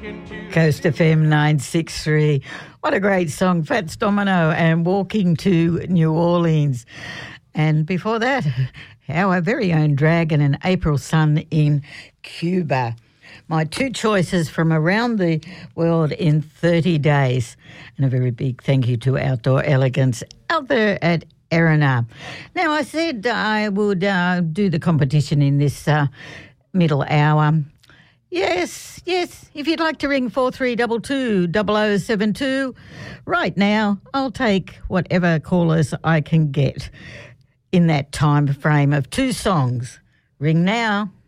Coast FM 963. What a great song, Fats Domino and Walking to New Orleans. And before that, our very own Dragon and April Sun in Cuba. My two choices from around the world in 30 days. And a very big thank you to Outdoor Elegance out there at Erina. Now, I said I would do the competition in this middle hour. Yes, if you'd like to ring 4322 0072, right now I'll take whatever callers I can get in that time frame of two songs. Ring now.